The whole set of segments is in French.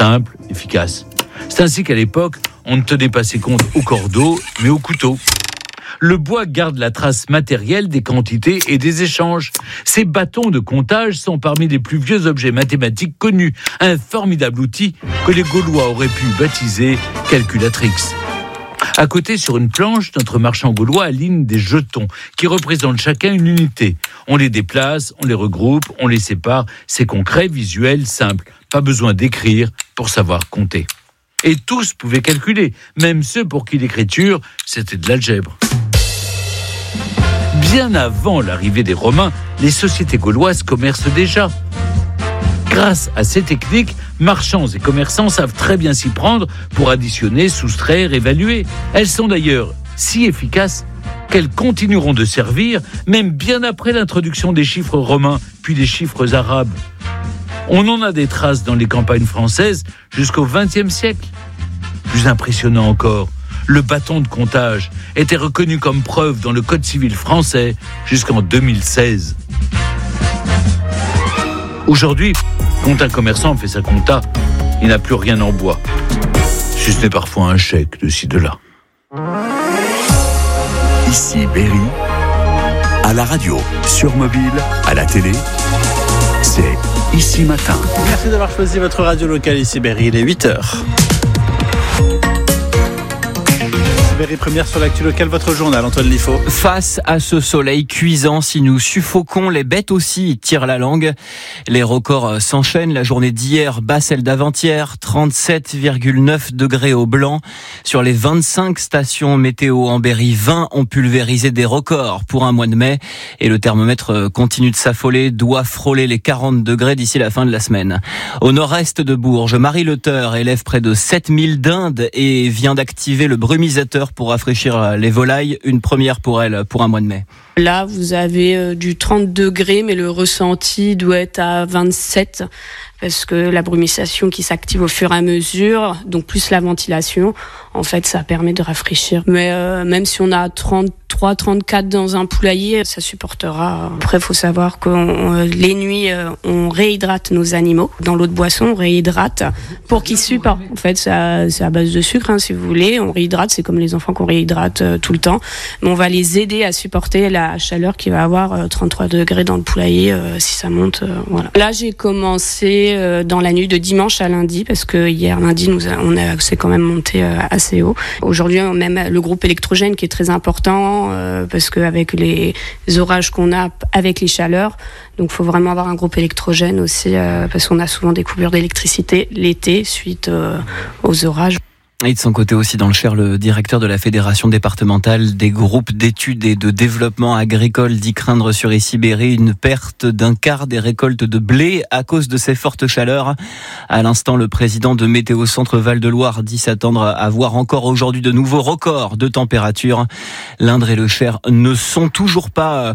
simple, efficace. C'est ainsi qu'à l'époque, on ne tenait pas ses comptes au cordeau, mais au couteau. Le bois garde la trace matérielle des quantités et des échanges. Ces bâtons de comptage sont parmi les plus vieux objets mathématiques connus, un formidable outil que les Gaulois auraient pu baptiser calculatrix. À côté, sur une planche, notre marchand gaulois aligne des jetons qui représentent chacun une unité. On les déplace, on les regroupe, on les sépare. C'est concret, visuel, simple. Pas besoin d'écrire pour savoir compter. Et tous pouvaient calculer, même ceux pour qui l'écriture, c'était de l'algèbre. Bien avant l'arrivée des Romains, les sociétés gauloises commercent déjà. Grâce à ces techniques, marchands et commerçants savent très bien s'y prendre pour additionner, soustraire, évaluer. Elles sont d'ailleurs si efficaces qu'elles continueront de servir, même bien après l'introduction des chiffres romains, puis des chiffres arabes. On en a des traces dans les campagnes françaises jusqu'au XXe siècle. Plus impressionnant encore, le bâton de comptage était reconnu comme preuve dans le Code civil français jusqu'en 2016. Aujourd'hui, quand un commerçant fait sa compta, il n'a plus rien en bois. Si ce n'est parfois un chèque de ci, de là. Ici Berry, à la radio, sur mobile, à la télé, c'est Ici Matin. Merci d'avoir choisi votre radio locale ici Berry, il est 8h. Berry, première sur l'actu locale, votre journal, Antoine Liffaut. Face à ce soleil cuisant, si nous suffoquons, les bêtes aussi tirent la langue. Les records s'enchaînent. La journée d'hier bat celle d'avant-hier, 37,9 degrés au blanc. Sur les 25 stations météo en Berry, 20 ont pulvérisé des records pour un mois de mai. Et le thermomètre continue de s'affoler, doit frôler les 40 degrés d'ici la fin de la semaine. Au nord-est de Bourges, Marie Leteur élève près de 7000 dindes et vient d'activer le brumisateur pour rafraîchir les volailles, une première pour elle pour un mois de mai. Là, vous avez du 30 degrés, mais le ressenti doit être à 27, parce que la brumisation qui s'active au fur et à mesure, donc plus la ventilation, en fait, ça permet de rafraîchir. Mais même si on a 33, 34 dans un poulailler, ça supportera. Après, il faut savoir que les nuits, on réhydrate nos animaux. Dans l'eau de boisson, on réhydrate pour qu'ils supportent. En fait, c'est à base de sucre, si vous voulez. On réhydrate, c'est comme les enfants qu'on réhydrate tout le temps. Mais on va les aider à supporter la chaleur qui va avoir 33 degrés dans le poulailler si ça monte. Voilà. Là, j'ai commencé dans la nuit de dimanche à lundi, parce que hier lundi, c'est quand même monté assez haut. Aujourd'hui, même le groupe électrogène qui est très important, parce qu'avec les orages qu'on a, avec les chaleurs, donc il faut vraiment avoir un groupe électrogène aussi, parce qu'on a souvent des coupures d'électricité l'été suite aux orages. Et de son côté aussi dans le Cher, le directeur de la Fédération départementale des groupes d'études et de développement agricole dit craindre sur Issy-Berry une perte d'un quart des récoltes de blé à cause de ces fortes chaleurs. À l'instant, le président de Météo Centre Val-de-Loire dit s'attendre à voir encore aujourd'hui de nouveaux records de température. L'Indre et le Cher ne font toujours pas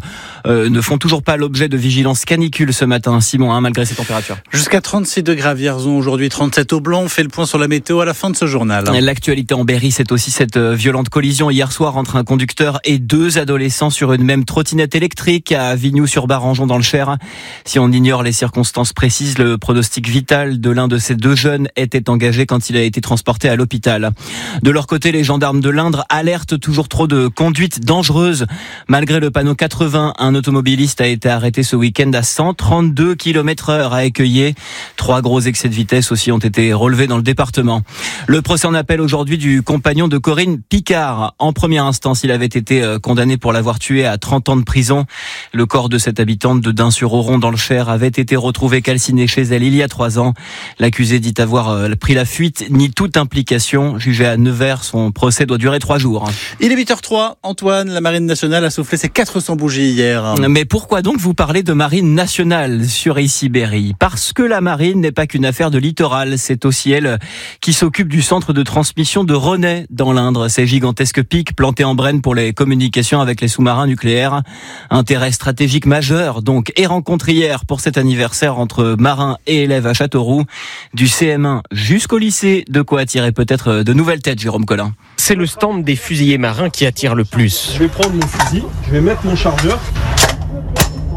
l'objet de vigilance canicule ce matin, Simon, malgré ces températures. Jusqu'à 36 degrés à Vierzon aujourd'hui, 37 au Blanc. On fait le point sur la météo à la fin de ce journal. L'actualité en Berry, c'est aussi cette violente collision hier soir entre un conducteur et deux adolescents sur une même trottinette électrique à Vignoux-sur-Barangeon dans le Cher. Si on ignore les circonstances précises, le pronostic vital de l'un de ces deux jeunes était engagé quand il a été transporté à l'hôpital. De leur côté, les gendarmes de l'Indre alertent toujours trop de conduite dangereuse. Malgré le panneau 80, un automobiliste a été arrêté ce week-end à 132 km/h à Écueillé. 3 gros excès de vitesse aussi ont été relevés dans le département. Le procès en appel aujourd'hui du compagnon de Corinne Picard. En première instance, il avait été condamné pour l'avoir tué à 30 ans de prison. Le corps de cette habitante de Dain-sur-Oron dans le Cher avait été retrouvé calciné chez elle il y a 3 ans. L'accusé dit avoir pris la fuite, nie toute implication. Jugé à Nevers, son procès doit durer 3 jours. Il est 8h03. Antoine, la Marine nationale a soufflé ses 400 bougies hier. Mais pourquoi donc vous parlez de Marine nationale sur Issy-Berry ? Parce que la Marine n'est pas qu'une affaire de littoral. C'est aussi elle qui s'occupe du centre de transmission de Renaix dans l'Indre. Ces gigantesques pics plantés en Brenne pour les communications avec les sous-marins nucléaires. Intérêt stratégique majeur donc, et rencontre hier pour cet anniversaire entre marins et élèves à Châteauroux. Du CM1 jusqu'au lycée, de quoi attirer peut-être de nouvelles têtes, Jérôme Collin. C'est le stand des fusiliers marins qui attire le plus. Je vais prendre mon fusil, je vais mettre mon chargeur.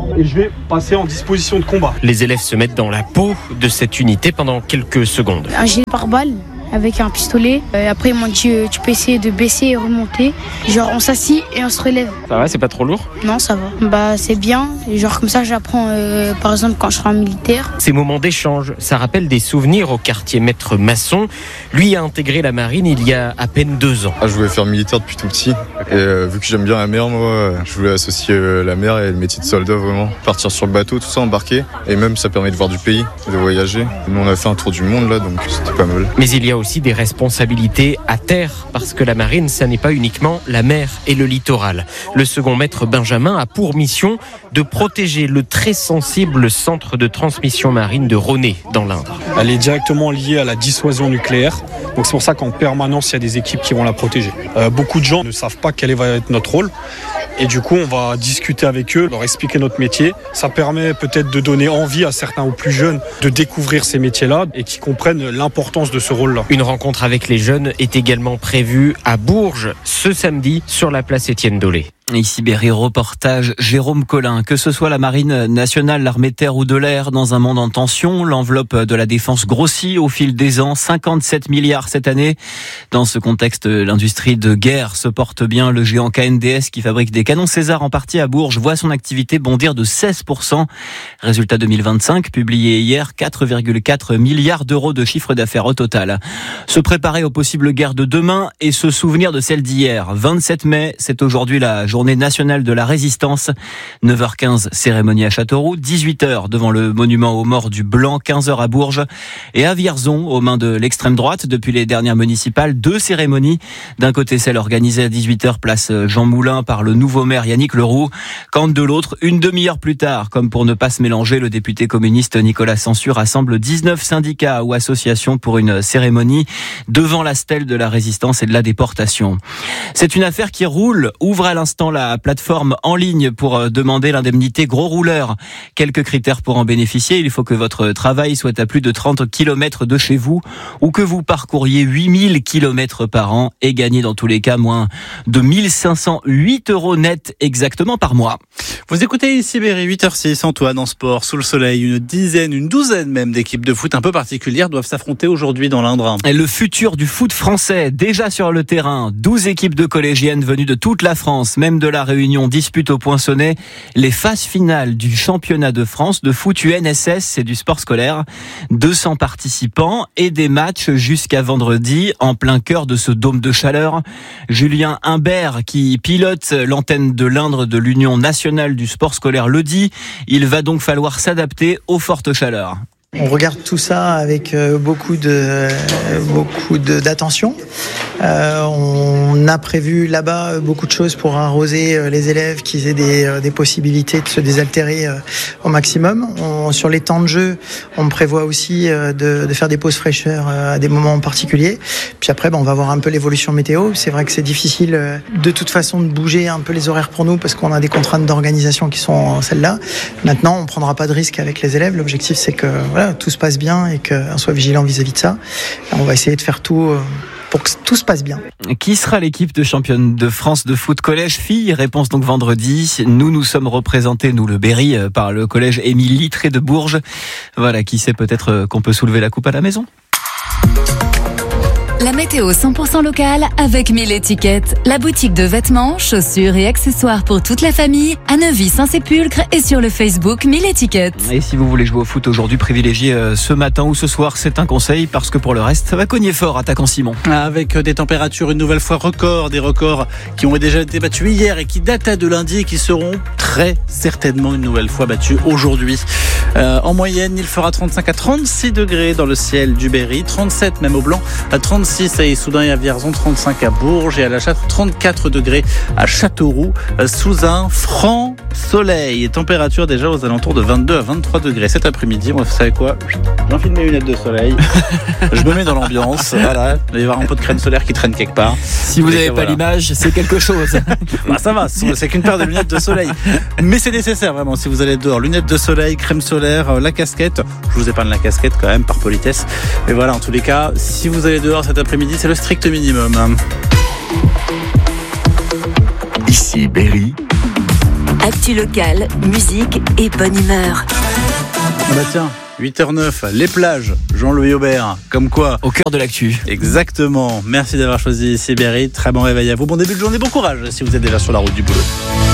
et je vais passer en disposition de combat. Les élèves se mettent dans la peau de cette unité pendant quelques secondes. Un gilet pare-balles avec un pistolet. Après, ils m'ont dit tu peux essayer de baisser et remonter. Genre, on s'assit et on se relève. Ça va, c'est pas trop lourd? Non, ça va. C'est bien. Genre, comme ça, j'apprends, par exemple, quand je serai en militaire. Ces moments d'échange, ça rappelle des souvenirs au quartier Maître Masson. Lui a intégré la marine il y a à peine 2 ans. Je voulais faire militaire depuis tout petit. Et vu que j'aime bien la mer, moi, je voulais associer la mer et le métier de soldat, vraiment. Partir sur le bateau, tout ça, embarquer. Et même, ça permet de voir du pays, de voyager. Nous, on a fait un tour du monde, là, donc c'était pas mal. Mais il y a aussi des responsabilités à terre, parce que la marine, ça n'est pas uniquement la mer et le littoral. Le second maître Benjamin a pour mission de protéger le très sensible centre de transmission marine de Roné, dans l'Indre. Elle est directement liée à la dissuasion nucléaire, donc c'est pour ça qu'en permanence, il y a des équipes qui vont la protéger. Beaucoup de gens ne savent pas quel va être notre rôle, et du coup, on va discuter avec eux, leur expliquer notre métier. Ça permet peut-être de donner envie à certains ou plus jeunes de découvrir ces métiers-là et qui comprennent l'importance de ce rôle-là. Une rencontre avec les jeunes est également prévue à Bourges ce samedi sur la place Étienne Dolé. Ici Berry, reportage Jérôme Collin. Que ce soit la Marine nationale, l'armée de terre ou de l'air, dans un monde en tension, l'enveloppe de la défense grossit au fil des ans, 57 milliards cette année. Dans ce contexte, l'industrie de guerre se porte bien. Le géant KNDS, qui fabrique des canons César en partie à Bourges, voit son activité bondir de 16%. Résultat 2025, publié hier, 4,4 milliards d'euros de chiffre d'affaires au total. Se préparer aux possibles guerres de demain et se souvenir de celle d'hier. 27 mai, c'est aujourd'hui la journée nationale de la résistance. 9h15, cérémonie à Châteauroux. 18h devant le monument aux morts du Blanc. 15h à Bourges. Et à Vierzon, aux mains de l'extrême droite, depuis les dernières municipales, 2 cérémonies. D'un côté, celle organisée à 18h, place Jean Moulin, par le nouveau maire Yannick Leroux. Quand de l'autre, une demi-heure plus tard, comme pour ne pas se mélanger, le député communiste Nicolas Sansu rassemble 19 syndicats ou associations pour une cérémonie devant la stèle de la résistance et de la déportation. C'est une affaire qui roule. Ouvre à l'instant la plateforme en ligne pour demander l'indemnité gros rouleur. Quelques critères pour en bénéficier. Il faut que votre travail soit à plus de 30 km de chez vous ou que vous parcouriez 8000 km par an et gagnez dans tous les cas moins de 1508 € net exactement par mois. Vous écoutez ici Berry, 8h06, Antoine en sport, sous le soleil. Une douzaine même d'équipes de foot un peu particulières doivent s'affronter aujourd'hui dans l'Indre. Et le futur du foot français, déjà sur le terrain. 12 équipes de collégiennes venues de toute la France, même de la Réunion, disputent au Poinçonnet les phases finales du championnat de France de foot UNSS, c'est du sport scolaire. 200 participants et des matchs jusqu'à vendredi en plein cœur de ce dôme de chaleur. Julien Imbert, qui pilote l'antenne de l'Indre de l'Union nationale du sport scolaire, le dit. Il va donc falloir s'adapter aux fortes chaleurs. On regarde tout ça avec beaucoup d'attention. On a prévu là-bas beaucoup de choses pour arroser les élèves, qu'ils aient des possibilités de se désaltérer au maximum. Sur les temps de jeu, on prévoit aussi de faire des pauses fraîcheur à des moments particuliers. Puis après, on va voir un peu l'évolution météo. C'est vrai que c'est difficile de toute façon de bouger un peu les horaires pour nous parce qu'on a des contraintes d'organisation qui sont celles-là. Maintenant, on ne prendra pas de risque avec les élèves. L'objectif, c'est que tout se passe bien et qu'on soit vigilant vis-à-vis de ça. On va essayer de faire tout pour que tout se passe bien. Qui sera l'équipe de championne de France de foot collège-filles? Réponse donc vendredi. Nous sommes représentés, nous le Berry, par le collège Émile Littré de Bourges. Voilà, qui sait, peut-être qu'on peut soulever la coupe à la maison. La météo 100% locale avec 1000 étiquettes. La boutique de vêtements, chaussures et accessoires pour toute la famille à Neuvy-Saint-Sépulcre et sur le Facebook 1000 étiquettes. Et si vous voulez jouer au foot aujourd'hui, privilégiez ce matin ou ce soir, c'est un conseil parce que pour le reste, ça va cogner fort, attaquant Simon. Avec des températures une nouvelle fois records, des records qui ont déjà été battus hier et qui dataient de lundi et qui seront très certainement une nouvelle fois battus aujourd'hui. En moyenne, il fera 35 à 36 degrés dans le ciel du Berry, 37 même au Blanc, à 36 à Issoudun et à Vierzon, 35 à Bourges et à La Châtre, 34 degrés à Châteauroux, sous un franc soleil. Et température déjà aux alentours de 22 à 23 degrés cet après-midi. Moi, vous savez quoi ? J'enfile mes lunettes de soleil, je me mets dans l'ambiance. Voilà, il va y avoir un peu de crème solaire qui traîne quelque part. Si vous n'avez pas l'image, c'est quelque chose. Ça va, c'est qu'une paire de lunettes de soleil. Mais c'est nécessaire vraiment si vous allez dehors. Lunettes de soleil, crème solaire, la casquette. Je vous épargne la casquette quand même par politesse. Mais voilà, en tous les cas, si vous allez dehors cet après-midi, c'est le strict minimum. Ici Berry. Actu locale, musique et bonne humeur. Bah tiens, 8h09, les plages, Jean-Louis Aubert, comme quoi. Au cœur de l'actu. Exactement. Merci d'avoir choisi CBRI. Très bon réveil à vous. Bon début de journée, bon courage si vous êtes déjà sur la route du boulot.